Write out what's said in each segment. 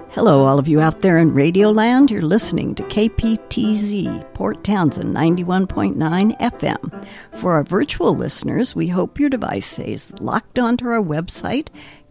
Hello, all of you out there in Radio Land. You're listening to KPTZ, Port Townsend 91.9 FM. For our virtual listeners, we hope your device stays locked onto our website,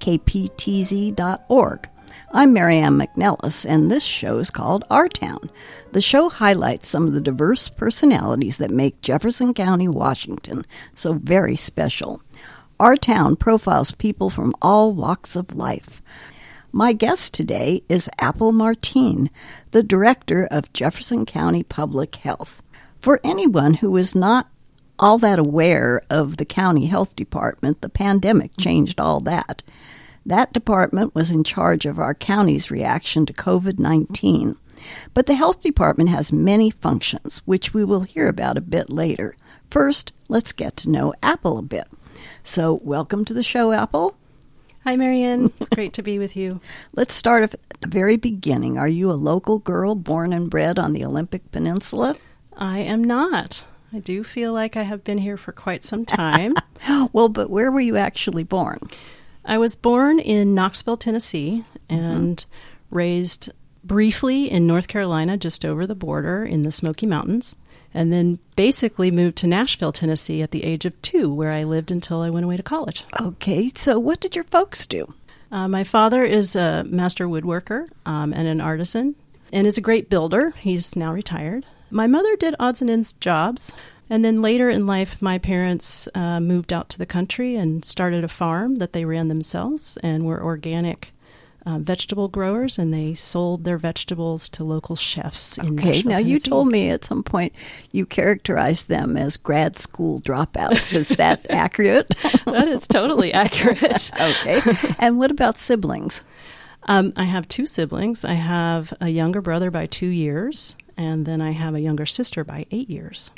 kptz.org. I'm Marianne McNellis, and this show is called Our Town. The show highlights some of the diverse personalities that make Jefferson County, Washington, so very special. Our Town profiles people from all walks of life. My guest today is Apple Martine, the director of Jefferson County Public Health. For anyone who is not all that aware of the county health department, the pandemic changed all that. That department was in charge of our county's reaction to COVID-19. But the health department has many functions, which we will hear about a bit later. First, let's get to know Apple a bit. So, welcome to the show, Apple. Hi, Marianne. It's great to be with you. Let's start at the very beginning. Are you a local girl born and bred on the Olympic Peninsula? I am not. I do feel like I have been here for quite some time. Well, but where were you actually born? I was born in Knoxville, Tennessee, and raised briefly in North Carolina, just over the border in the Smoky Mountains, and then basically moved to Nashville, Tennessee at the age of 2, where I lived until I went away to college. Okay, so what did your folks do? My father is a master woodworker and an artisan, and is a great builder. He's now retired. My mother did odds and ends jobs, and then later in life, my parents moved out to the country and started a farm that they ran themselves and were organic vegetable growers, and they sold their vegetables to local chefs in Nashville, now Tennessee. You told me at some point you characterized them as grad school dropouts. Is that accurate? That is totally accurate. Okay. And what about siblings? I have 2 siblings. I have a younger brother by 2 years, and then I have a younger sister by 8 years.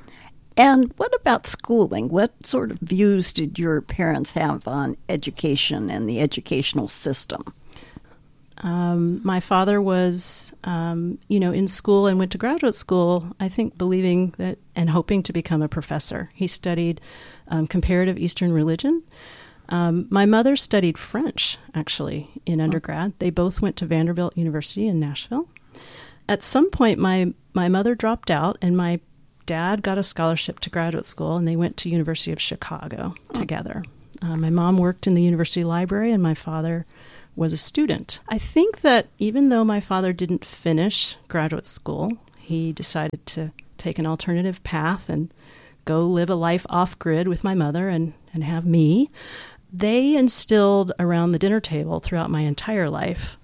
And what about schooling? What sort of views did your parents have on education and the educational system? My father was, in school and went to graduate school, I think believing that and hoping to become a professor. He studied comparative Eastern religion. My mother studied French, actually, in undergrad. They both went to Vanderbilt University in Nashville. At some point, my mother dropped out, and my dad got a scholarship to graduate school, and they went to University of Chicago together. My mom worked in the university library, and my father was a student. I think that even though my father didn't finish graduate school, he decided to take an alternative path and go live a life off-grid with my mother and have me. They instilled around the dinner table throughout my entire life,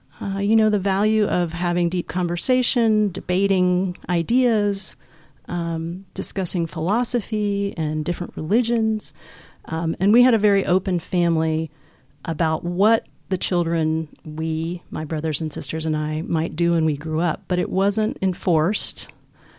the value of having deep conversation, debating ideas, discussing philosophy and different religions. And we had a very open family about what the children, my brothers and sisters and I, might do when we grew up. But it wasn't enforced.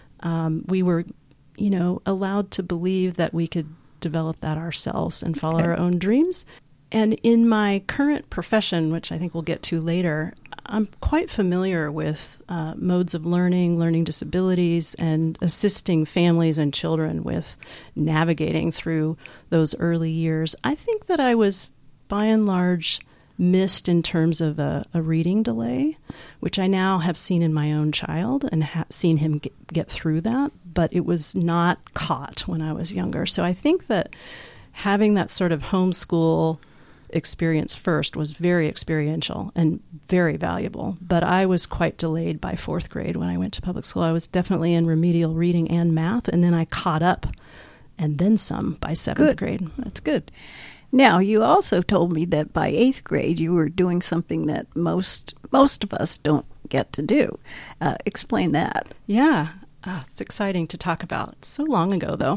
We were, allowed to believe that we could develop that ourselves and follow our own dreams. And in my current profession, which I think we'll get to later, I'm quite familiar with modes of learning disabilities, and assisting families and children with navigating through those early years. I think that I was, by and large, missed in terms of a reading delay, which I now have seen in my own child and seen him get through that, but it was not caught when I was younger. So I think that having that sort of homeschool experience first was very experiential and very valuable, but I was quite delayed by 4th grade when I went to public school. I was definitely in remedial reading and math, and then I caught up and then some by 7th grade. That's good. Now, you also told me that by 8th grade you were doing something that most of us don't get to do. Explain that. Yeah, it's exciting to talk about. It's so long ago, though,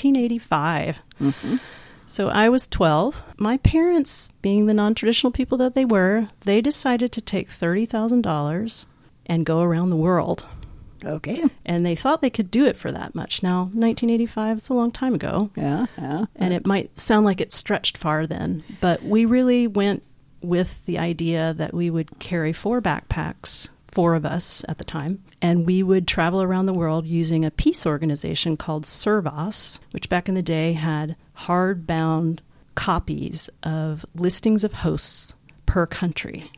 1985. So I was 12. My parents, being the non-traditional people that they were, they decided to take $30,000 and go around the world. Okay. And they thought they could do it for that much. Now, 1985 is a long time ago. Yeah. And it might sound like it stretched far then, but we really went with the idea that we would carry 4 backpacks, 4 of us at the time, and we would travel around the world using a peace organization called Servas, which back in the day had hardbound copies of listings of hosts per country.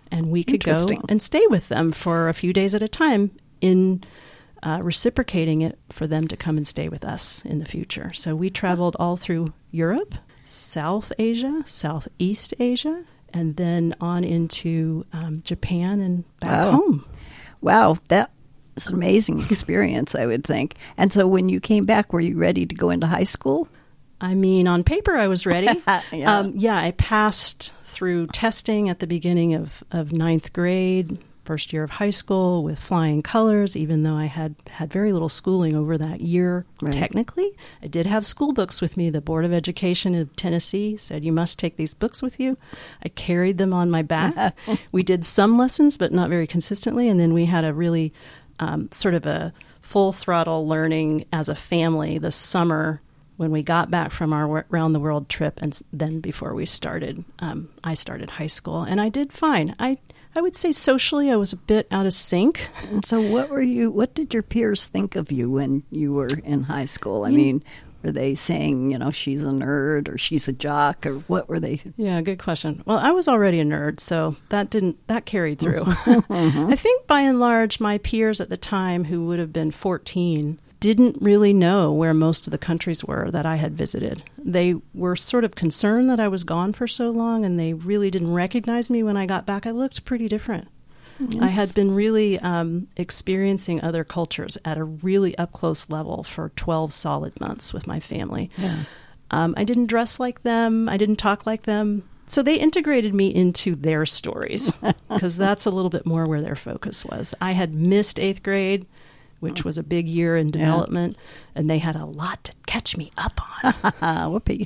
and we could go and stay with them for a few days at a time in reciprocating it for them to come and stay with us in the future. So we traveled all through Europe, South Asia, Southeast Asia, and then on into Japan and back home. Wow, that was an amazing experience, I would think. And so when you came back, were you ready to go into high school? I mean, on paper, I was ready. Yeah. I passed through testing at the beginning of ninth grade, first year of high school with flying colors, even though I had very little schooling over that year, technically. I did have school books with me. The Board of Education of Tennessee said, you must take these books with you. I carried them on my back. We did some lessons, but not very consistently. And then we had a really sort of a full throttle learning as a family this summer when we got back from our round the world trip, and then before we started, I started high school, and I did fine. I would say socially I was a bit out of sync. And so what did your peers think of you when you were in high school? I mean, were they saying, she's a nerd or she's a jock, or what were they? Yeah, good question. Well, I was already a nerd, so that carried through. I think by and large, my peers at the time, who would have been 14, didn't really know where most of the countries were that I had visited. They were sort of concerned that I was gone for so long, and they really didn't recognize me when I got back. I looked pretty different. Mm-hmm. I had been really experiencing other cultures at a really up-close level for 12 solid months with my family. Yeah. I didn't dress like them. I didn't talk like them. So they integrated me into their stories, because that's a little bit more where their focus was. I had missed 8th grade, which was a big year in development, and they had a lot to catch me up on. Whoopee.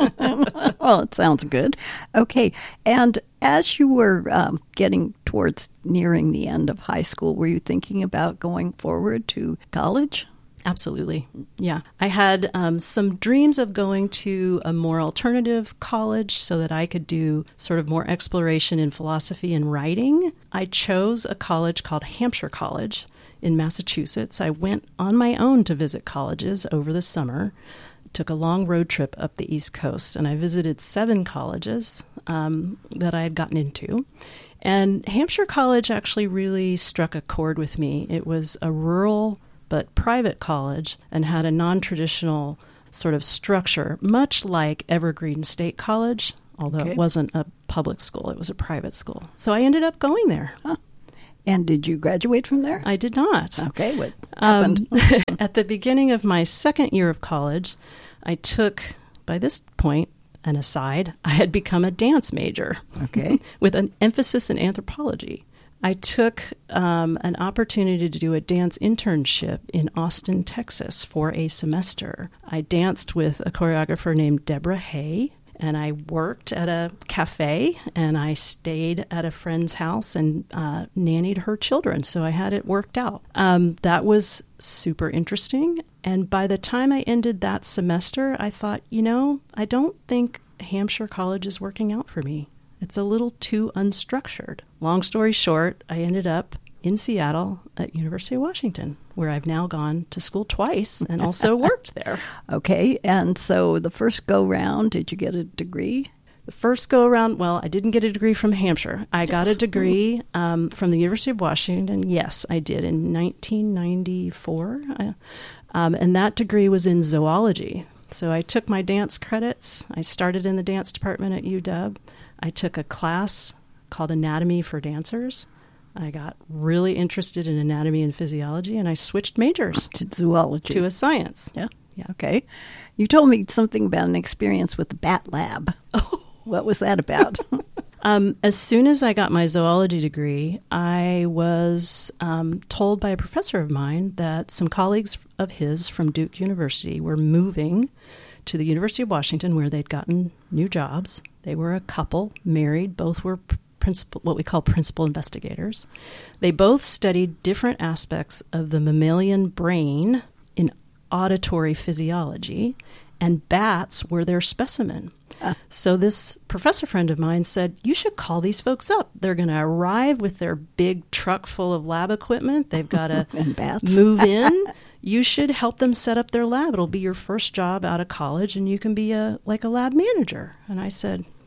Well, it sounds good. Okay, and as you were getting towards nearing the end of high school, were you thinking about going forward to college? Absolutely. Yeah. I had some dreams of going to a more alternative college so that I could do sort of more exploration in philosophy and writing. I chose a college called Hampshire College in Massachusetts. I went on my own to visit colleges over the summer, took a long road trip up the East Coast, and I visited 7 colleges that I had gotten into. And Hampshire College actually really struck a chord with me. It was a rural but private college and had a non-traditional sort of structure, much like Evergreen State College, although it wasn't a public school, it was a private school. So I ended up going there. Huh. And did you graduate from there? I did not. Okay, what happened? At the beginning of my second year of college, I took, by this point, an aside, I had become a dance major. Okay. With an emphasis in anthropology. I took an opportunity to do a dance internship in Austin, Texas for a semester. I danced with a choreographer named Deborah Hay, and I worked at a cafe, and I stayed at a friend's house and nannied her children, so I had it worked out. That was super interesting, and by the time I ended that semester, I thought, I don't think Hampshire College is working out for me. It's a little too unstructured. Long story short, I ended up in Seattle at University of Washington, where I've now gone to school twice and also worked there. Okay, and so the first go-round, did you get a degree? The first go-around, well, I didn't get a degree from Hampshire. I got a degree from the University of Washington. Yes, I did, in 1994. And that degree was in zoology. So I took my dance credits. I started in the dance department at UW. I took a class called Anatomy for Dancers. I got really interested in anatomy and physiology, and I switched majors to zoology, to a science. Yeah. Okay. You told me something about an experience with the Bat Lab. Oh, what was that about? As soon as I got my zoology degree, I was told by a professor of mine that some colleagues of his from Duke University were moving to the University of Washington, where they'd gotten new jobs. They were a couple, married. Both were what we call principal investigators. They both studied different aspects of the mammalian brain in auditory physiology, and bats were their specimen. So this professor friend of mine said, you should call these folks up. They're going to arrive with their big truck full of lab equipment. They've got to move in. You should help them set up their lab. It'll be your first job out of college, and you can be like a lab manager. And I said,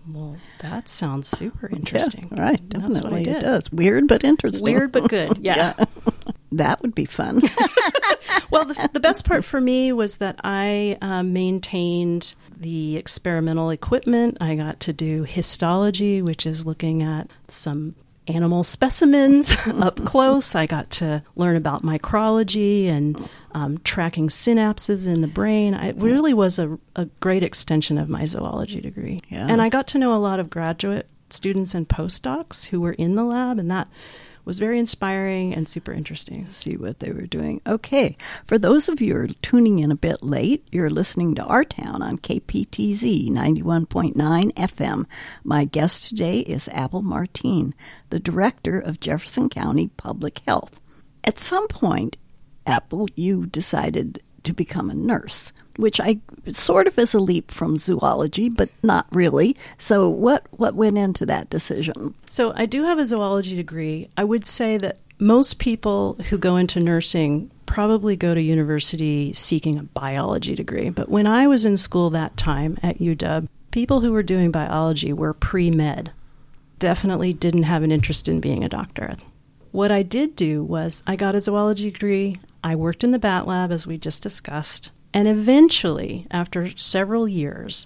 Well, that sounds super interesting. Yeah, right, definitely. That's what I did. It does. Weird but interesting. Weird but good, yeah. That would be fun. Well, the best part for me was that I maintained the experimental equipment. I got to do histology, which is looking at some animal specimens up close. I got to learn about micrology and tracking synapses in the brain. It really was a great extension of my zoology degree. Yeah. And I got to know a lot of graduate students and postdocs who were in the lab, and that was very inspiring and super interesting. See what they were doing. Okay, for those of you who are tuning in a bit late, you're listening to Our Town on KPTZ 91.9 FM. My guest today is Apple Martine, the director of Jefferson County Public Health. At some point, Apple, you decided to become a nurse, which I sort of is a leap from zoology, but not really. So what went into that decision? So I do have a zoology degree. I would say that most people who go into nursing probably go to university seeking a biology degree. But when I was in school that time at UW, people who were doing biology were pre-med. Definitely didn't have an interest in being a doctor. What I did do was I got a zoology degree. I worked in the bat lab, as we just discussed. And eventually, after several years,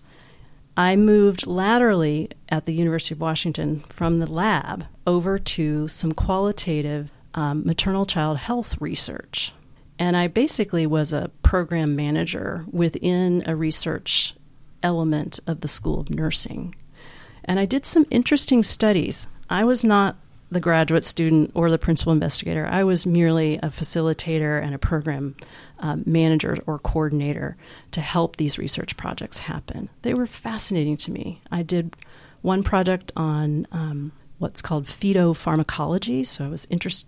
I moved laterally at the University of Washington from the lab over to some qualitative maternal child health research. And I basically was a program manager within a research element of the School of Nursing. And I did some interesting studies. I was not the graduate student or the principal investigator. I was merely a facilitator and a program manager or coordinator to help these research projects happen. They were fascinating to me. I did one project on what's called phytopharmacology. So I was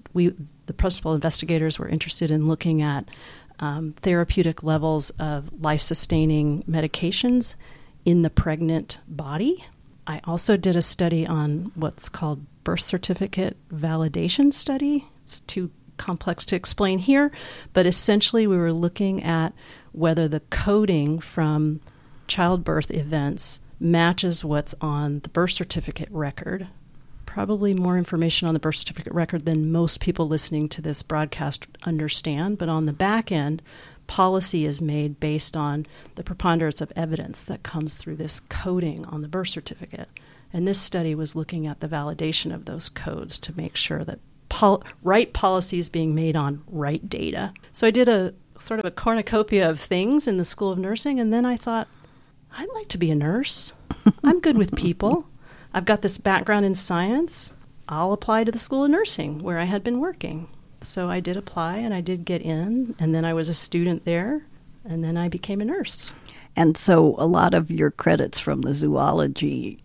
the principal investigators were interested in looking at therapeutic levels of life-sustaining medications in the pregnant body. I also did a study on what's called birth certificate validation study. It's too complex to explain here, but essentially we were looking at whether the coding from childbirth events matches what's on the birth certificate record. Probably more information on the birth certificate record than most people listening to this broadcast understand, but on the back end, policy is made based on the preponderance of evidence that comes through this coding on the birth certificate. And this study was looking at the validation of those codes to make sure that right policy is being made on right data. So I did a sort of a cornucopia of things in the School of Nursing, and then I thought, I'd like to be a nurse. I'm good with people. I've got this background in science. I'll apply to the School of Nursing where I had been working. So I did apply, and I did get in, and then I was a student there, and then I became a nurse. And so a lot of your credits from the zoology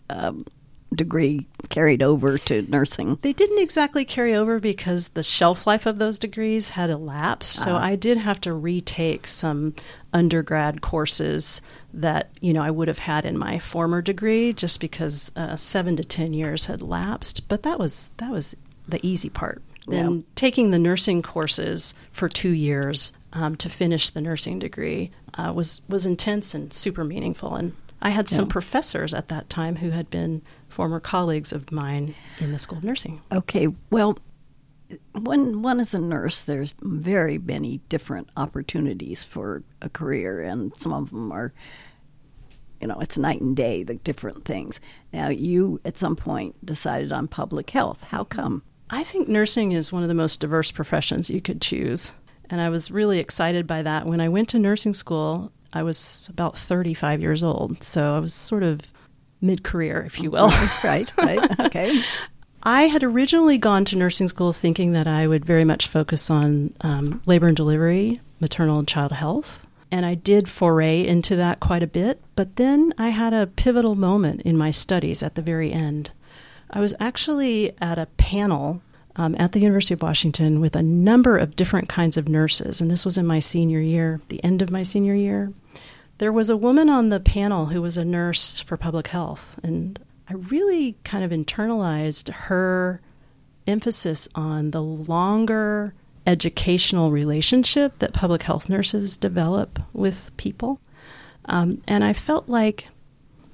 degree carried over to nursing. They didn't exactly carry over because the shelf life of those degrees had elapsed. So I did have to retake some undergrad courses that, I would have had in my former degree just because 7 to 10 years had lapsed. But that was the easy part. Then taking the nursing courses for 2 years to finish the nursing degree was intense and super meaningful. And I had some professors at that time who had been former colleagues of mine in the School of Nursing. Okay, well, when one is a nurse, there's very many different opportunities for a career, and some of them are, it's night and day, the different things. Now, you, at some point, decided on public health. How come? I think nursing is one of the most diverse professions you could choose, and I was really excited by that. When I went to nursing school, I was about 35 years old, so I was sort of mid-career, if you will. Right, okay. I had originally gone to nursing school thinking that I would very much focus on labor and delivery, maternal and child health, and I did foray into that quite a bit, but then I had a pivotal moment in my studies at the very end. I was actually at a panel at the University of Washington with a number of different kinds of nurses, and this was in my senior year, the end of my senior year. There was a woman on the panel who was a nurse for public health, and I really kind of internalized her emphasis on the longer educational relationship that public health nurses develop with people. And I felt like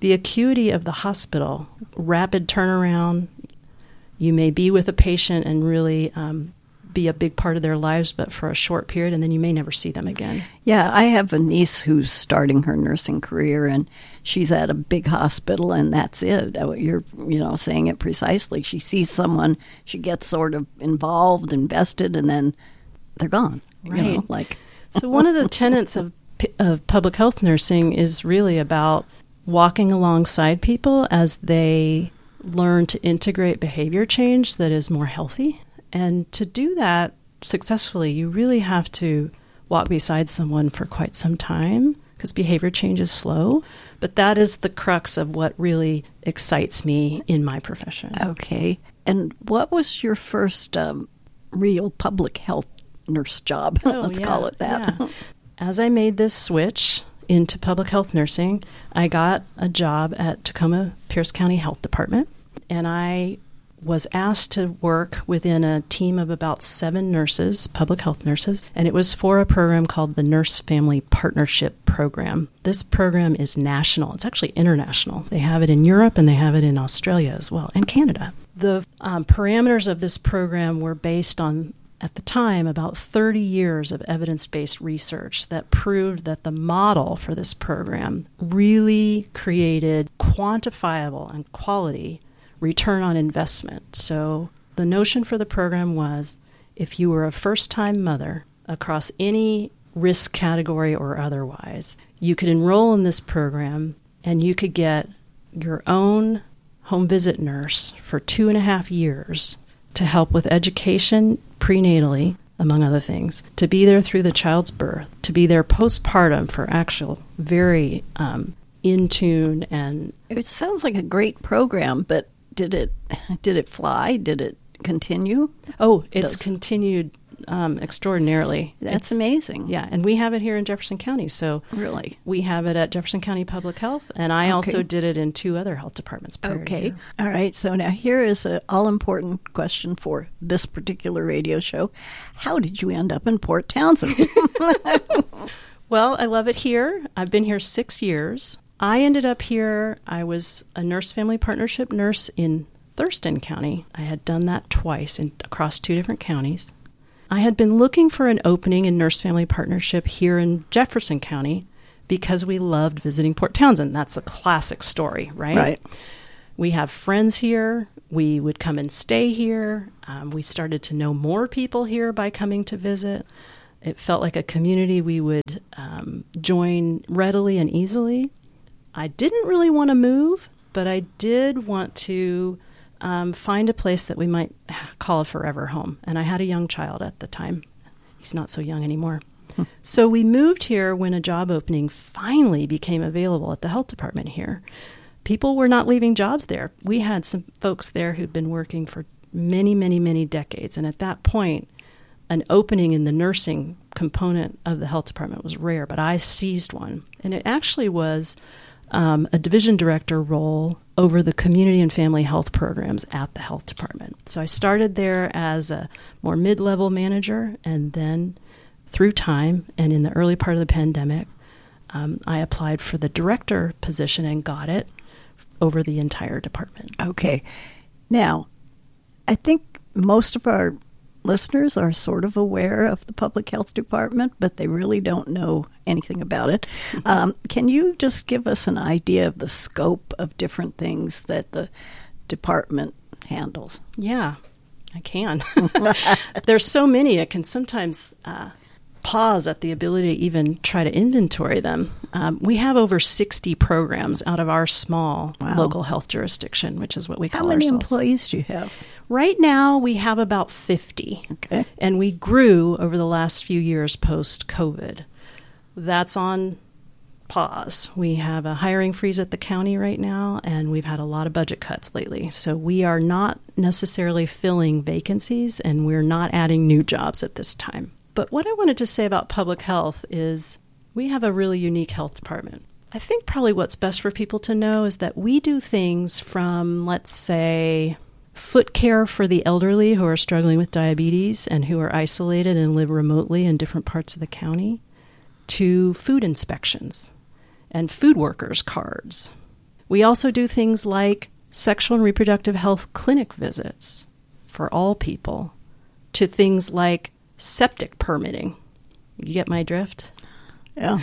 the acuity of the hospital, rapid turnaround. You may be with a patient and really be a big part of their lives, but for a short period, and then you may never see them again. Yeah, I have a niece who's starting her nursing career, and she's at a big hospital, and that's it. You're, saying it precisely. She sees someone, she gets sort of involved, invested, and then they're gone. Right. So one of the tenets of public health nursing is really about walking alongside people as they learn to integrate behavior change that is more healthy. And to do that successfully, you really have to walk beside someone for quite some time because behavior change is slow. But that is the crux of what really excites me in my profession. Okay. And what was your first real public health nurse job? Let's call it that. Yeah. As I made this switch into public health nursing, I got a job at Tacoma Pierce County Health Department, and I was asked to work within a team of about 7 nurses, public health nurses, and it was for a program called the Nurse Family Partnership Program. This program is national. It's actually international. They have it in Europe and they have it in Australia as well, and Canada. The parameters of this program were based on, at the time, about 30 years of evidence-based research that proved that the model for this program really created quantifiable and quality return on investment. So the notion for the program was if you were a first-time mother across any risk category or otherwise, you could enroll in this program and you could get your own home visit nurse for 2.5 years to help with education prenatally, among other things, to be there through the child's birth, to be there postpartum for actual very in tune. And it sounds like a great program, but did it fly? Did it continue? Oh, it's continued extraordinarily. That's amazing. Yeah, and we have it here in Jefferson County. So really, we have it at Jefferson County Public Health, and I also did it in 2 other health departments. Okay, all right. So now here is an all-important question for this particular radio show: how did you end up in Port Townsend? Well, I love it here. I've been here 6 years. I ended up here. I was a nurse family partnership nurse in Thurston County. I had done that twice across 2 different counties. I had been looking for an opening in nurse family partnership here in Jefferson County because we loved visiting Port Townsend. That's a classic story, right? Right. We have friends here. We would come and stay here. We started to know more people here by coming to visit. It felt like a community we would join readily and easily. I didn't really want to move, but I did want to find a place that we might call a forever home. And I had a young child at the time. He's not so young anymore. So we moved here when a job opening finally became available at the health department here. People were not leaving jobs there. We had some folks there who'd been working for many, many, many decades. And at that point, an opening in the nursing component of the health department was rare, but I seized one. And it actually was a division director role over the community and family health programs at the health department. So I started there as a more mid-level manager, and then through time and in the early part of the pandemic, I applied for the director position and got it over the entire department. Okay. Now, I think most of our listeners are sort of aware of the public health department, but they really don't know anything about it. Can you just give us an idea of the scope of different things that the department handles? Yeah, I can. There's so many, I can sometimes pause at the ability to even try to inventory them. We have over 60 programs out of our small local health jurisdiction, which is what we call ourselves. How many employees do you have? Right now, we have about 50, okay. And we grew over the last few years post-COVID. That's on pause. We have a hiring freeze at the county right now, and we've had a lot of budget cuts lately. So we are not necessarily filling vacancies, and we're not adding new jobs at this time. But what I wanted to say about public health is we have a really unique health department. I think probably what's best for people to know is that we do things from, let's say, foot care for the elderly who are struggling with diabetes and who are isolated and live remotely in different parts of the county, to food inspections and food workers cards. We also do things like sexual and reproductive health clinic visits for all people, to things like septic permitting. You get my drift? Yeah.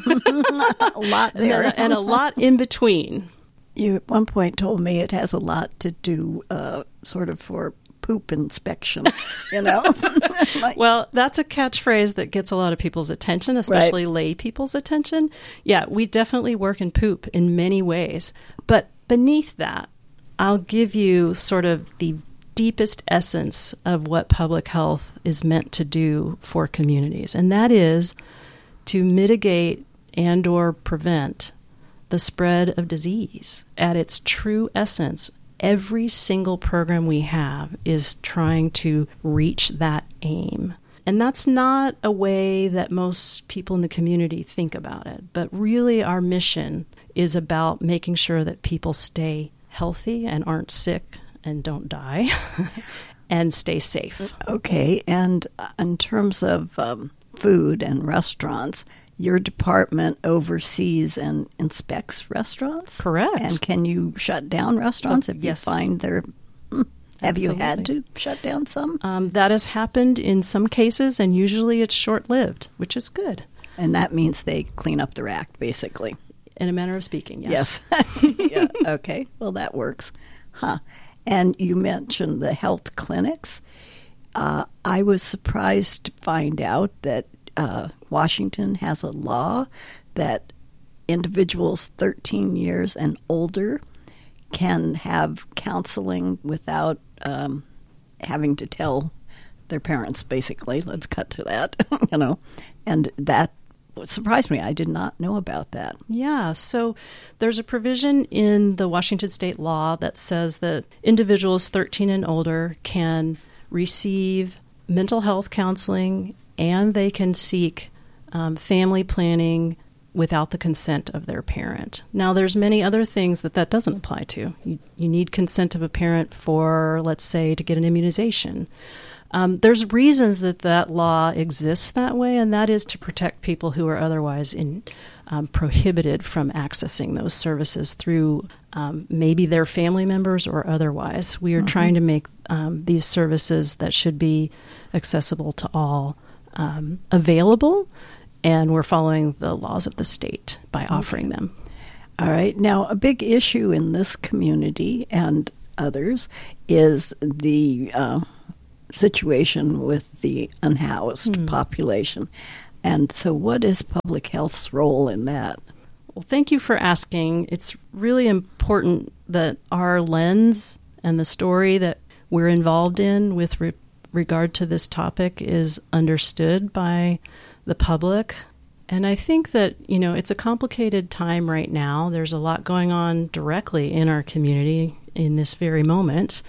A lot there. And a lot in between. You at one point told me it has a lot to do sort of for poop inspection, you know? Well, that's a catchphrase that gets a lot of people's attention, especially lay people's attention. Yeah, we definitely work in poop in many ways. But beneath that, I'll give you sort of the deepest essence of what public health is meant to do for communities, and that is to mitigate and or prevent the spread of disease. At its true essence, every single program we have is trying to reach that aim. And that's not a way that most people in the community think about it, but really our mission is about making sure that people stay healthy and aren't sick and don't die and stay safe. Okay, and in terms of food and restaurants, your department oversees and inspects restaurants? Correct. And can you shut down restaurants if yes. you find they're... Have Absolutely. you had to shut down some? That has happened in some cases, and usually it's short-lived, which is good. And that means they clean up their act, basically. In a manner of speaking, yes. Yeah, okay. Well, that works. Huh. And you mentioned the health clinics. I was surprised to find out that Washington has a law that individuals 13 years and older can have counseling without having to tell their parents, basically. Let's cut to that, you know. And that surprised me. I did not know about that. Yeah, so there's a provision in the Washington state law that says that individuals 13 and older can receive mental health counseling and they can seek family planning without the consent of their parent. Now, there's many other things that doesn't apply to. You need consent of a parent for, let's say, to get an immunization. There's reasons that law exists that way, and that is to protect people who are otherwise prohibited from accessing those services through maybe their family members or otherwise. We are trying to make these services that should be accessible to all available, and we're following the laws of the state by offering them. All right. Now, a big issue in this community and others is the situation with the unhoused population. And so what is public health's role in that? Well, thank you for asking. It's really important that our lens and the story that we're involved in with regard to this topic is understood by the public. And I think that, it's a complicated time right now. There's a lot going on directly in our community in this very moment.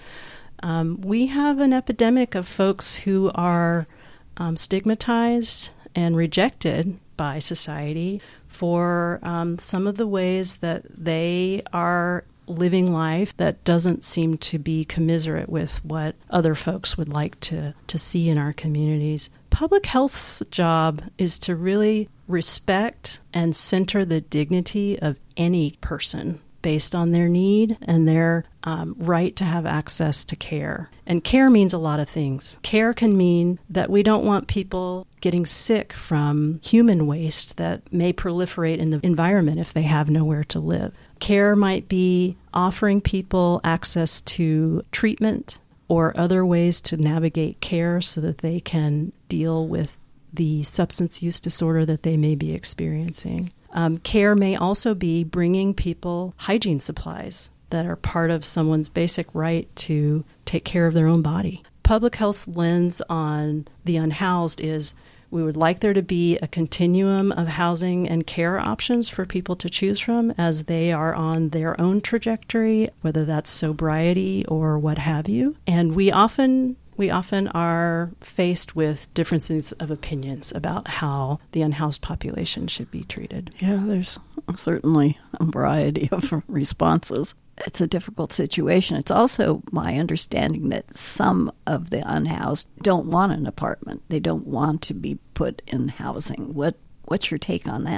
We have an epidemic of folks who are stigmatized and rejected by society for some of the ways that they are living life that doesn't seem to be commiserate with what other folks would like to see in our communities. Public health's job is to really respect and center the dignity of any person based on their need and their right to have access to care. And care means a lot of things. Care can mean that we don't want people getting sick from human waste that may proliferate in the environment if they have nowhere to live. Care might be offering people access to treatment or other ways to navigate care so that they can deal with the substance use disorder that they may be experiencing. Care may also be bringing people hygiene supplies that are part of someone's basic right to take care of their own body. Public health's lens on the unhoused is we would like there to be a continuum of housing and care options for people to choose from as they are on their own trajectory, whether that's sobriety or what have you. And we often are faced with differences of opinions about how the unhoused population should be treated. Yeah, there's certainly a variety of responses. It's a difficult situation. It's also my understanding that some of the unhoused don't want an apartment. They don't want to be put in housing. What's your take on that?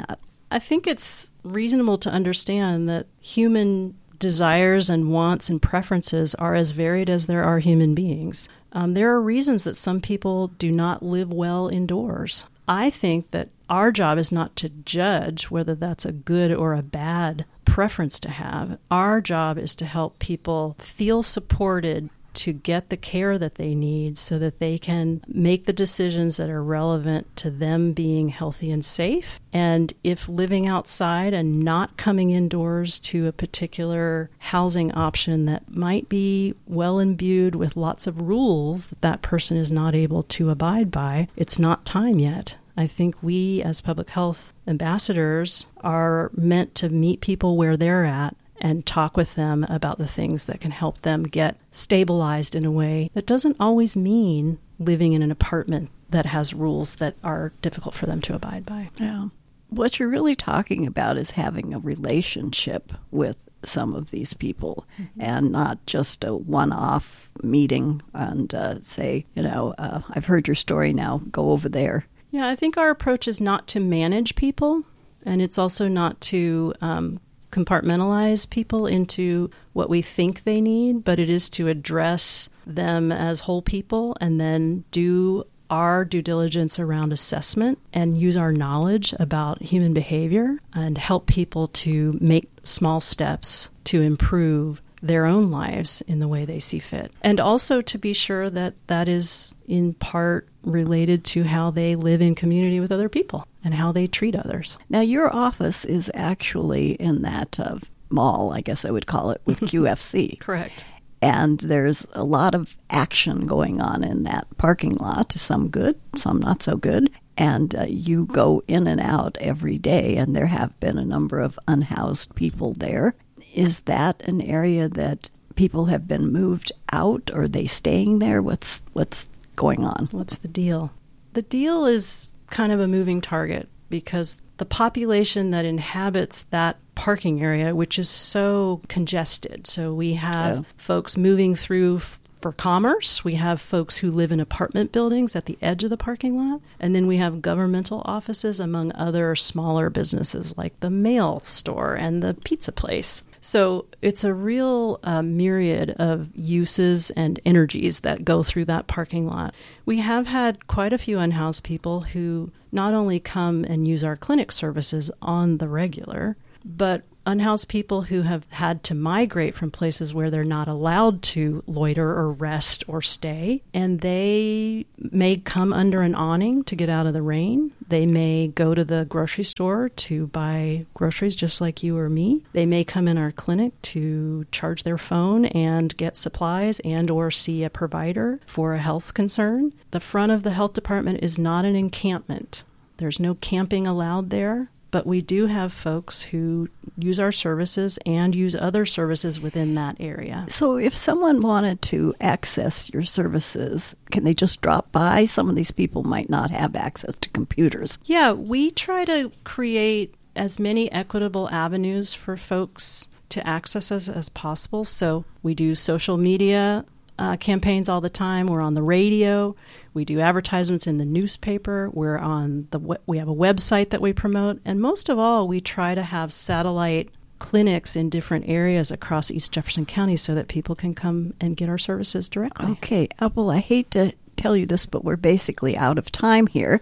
I think it's reasonable to understand that human desires and wants and preferences are as varied as there are human beings. There are reasons that some people do not live well indoors. I think that our job is not to judge whether that's a good or a bad preference to have. Our job is to help people feel supported to get the care that they need so that they can make the decisions that are relevant to them being healthy and safe. And if living outside and not coming indoors to a particular housing option that might be well imbued with lots of rules that that person is not able to abide by, it's not time yet. I think we as public health ambassadors are meant to meet people where they're at and talk with them about the things that can help them get stabilized in a way that doesn't always mean living in an apartment that has rules that are difficult for them to abide by. Yeah. What you're really talking about is having a relationship with some of these people and not just a one-off meeting and say, I've heard your story now, go over there. Yeah, I think our approach is not to manage people, and it's also not to compartmentalize people into what we think they need, but it is to address them as whole people and then do our due diligence around assessment and use our knowledge about human behavior and help people to make small steps to improve their own lives in the way they see fit. And also to be sure that that is in part related to how they live in community with other people and how they treat others. Now, your office is actually in that mall, I guess I would call it, with QFC. Correct. And there's a lot of action going on in that parking lot, some good, some not so good. And you go in and out every day, and there have been a number of unhoused people there. Is that an area that people have been moved out, or are they staying there? What's going on? What's the deal? The deal is kind of a moving target because the population that inhabits that parking area, which is so congested. So we have folks moving through for commerce. We have folks who live in apartment buildings at the edge of the parking lot. And then we have governmental offices among other smaller businesses like the mail store and the pizza place. So it's a real myriad of uses and energies that go through that parking lot. We have had quite a few unhoused people who not only come and use our clinic services on the regular, but unhoused people who have had to migrate from places where they're not allowed to loiter or rest or stay. And they may come under an awning to get out of the rain. They may go to the grocery store to buy groceries just like you or me. They may come in our clinic to charge their phone and get supplies and or see a provider for a health concern. The front of the health department is not an encampment. There's no camping allowed there. But we do have folks who use our services and use other services within that area. So if someone wanted to access your services, can they just drop by? Some of these people might not have access to computers. Yeah, we try to create as many equitable avenues for folks to access us as possible. So we do social media campaigns all the time. We're on the radio. We do advertisements in the newspaper. We have a website that we promote. And most of all, we try to have satellite clinics in different areas across East Jefferson County so that people can come and get our services directly. Okay, Apple, I hate to tell you this, but we're basically out of time here.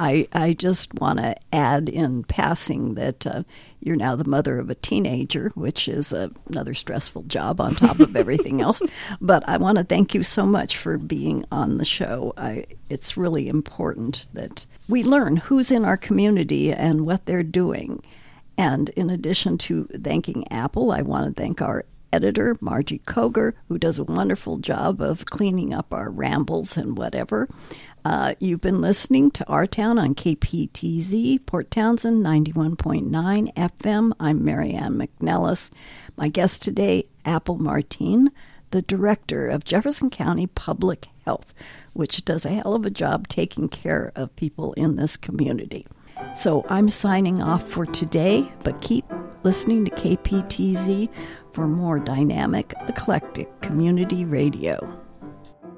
I just want to add in passing that you're now the mother of a teenager, which is another stressful job on top of everything else. But I want to thank you so much for being on the show. It's really important that we learn who's in our community and what they're doing. And in addition to thanking Apple, I want to thank our editor, Margie Koger, who does a wonderful job of cleaning up our rambles and whatever. You've been listening to Our Town on KPTZ, Port Townsend 91.9 FM. I'm Marianne McNellis. My guest today, Apple Martine, the director of Jefferson County Public Health, which does a hell of a job taking care of people in this community. So I'm signing off for today, but keep listening to KPTZ for more dynamic, eclectic community radio.